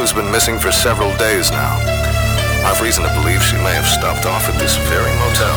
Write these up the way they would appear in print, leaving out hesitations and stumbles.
Lou's been missing for several days now. I've reason to believe she may have stopped off at this very motel.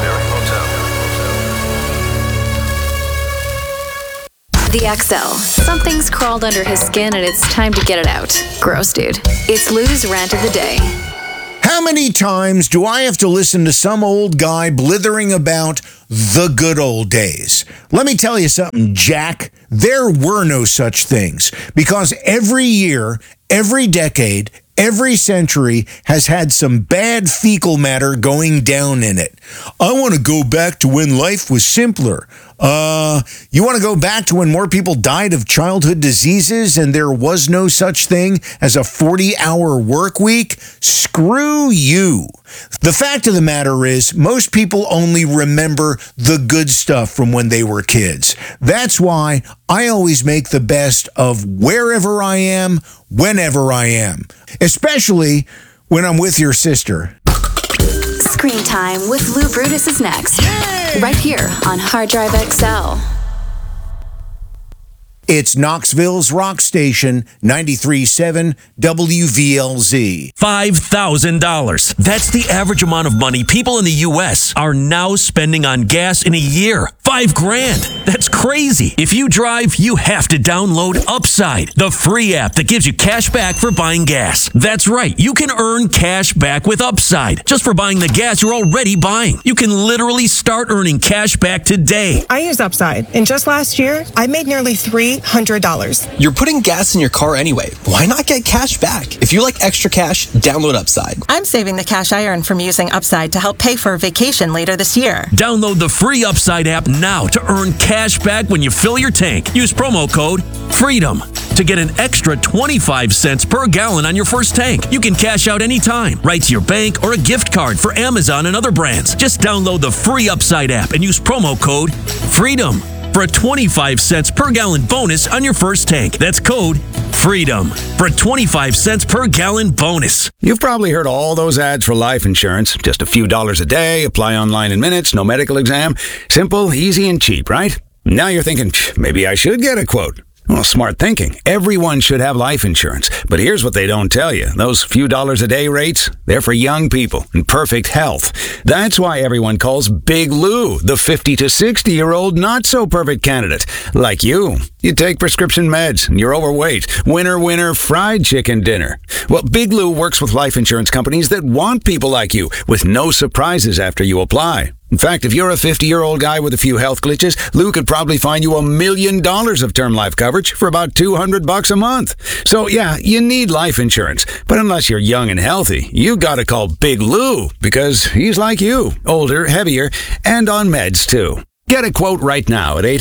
The XL. Something's crawled under his skin and it's time to get it out. Gross, dude. It's Lou's rant of the day. How many times do I have to listen to some old guy blithering about the good old days? Let me tell you something, Jack. There were no such things, because every year, every decade, every century has had some bad fecal matter going down in it. I want to go back to when life was simpler. You want to go back to when more people died of childhood diseases and there was no such thing as a 40-hour work week? Screw you. The fact of the matter is, most people only remember the good stuff from when they were kids. That's why I always make the best of wherever I am, whenever I am. Especially when I'm with your sister. Screen Time with Lou Brutus is next. Yay! Right here on Hard Drive XL. It's Knoxville's rock station, 93.7 WVLZ. $5,000. That's the average amount of money people in the U.S. are now spending on gas in a year. $5,000. That's crazy. If you drive, you have to download Upside, the free app that gives you cash back for buying gas. That's right. You can earn cash back with Upside just for buying the gas you're already buying. You can literally start earning cash back today. I use Upside, and just last year, I made nearly $300. You're putting gas in your car anyway. Why not get cash back? If you like extra cash, download Upside. I'm saving the cash I earn from using Upside to help pay for a vacation later this year. Download the free Upside app now to earn cash back when you fill your tank. Use promo code FREEDOM to get an extra 25 cents per gallon on your first tank. You can cash out anytime, right to your bank or a gift card for Amazon and other brands. Just download the free Upside app and use promo code FREEDOM for a 25 cents per gallon bonus on your first tank. That's code FREEDOM for a 25 cents per gallon bonus. You've probably heard all those ads for life insurance. Just a few dollars a day, apply online in minutes, no medical exam. Simple, easy, and cheap, right? Now you're thinking, maybe I should get a quote. Well, smart thinking. Everyone should have life insurance. But here's what they don't tell you. Those few dollars a day rates, they're for young people in perfect health. That's why everyone calls Big Lou the 50 to 60-year-old not-so-perfect candidate. Like you. You take prescription meds and you're overweight. Winner, fried chicken dinner. Well, Big Lou works with life insurance companies that want people like you with no surprises after you apply. In fact, if you're a 50-year-old guy with a few health glitches, Lou could probably find you $1 million of term life coverage for about $200 a month. So yeah, you need life insurance. But unless you're young and healthy, you gotta call Big Lou, because he's like you, older, heavier, and on meds too. Get a quote right now at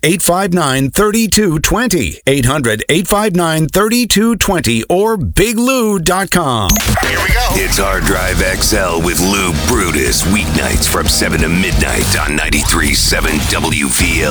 800-859-3220, 800-859-3220, or biglou.com. Here we go. It's Hard Drive XL with Lou Brutus, weeknights from 7 to midnight on 93.7 WVLZ.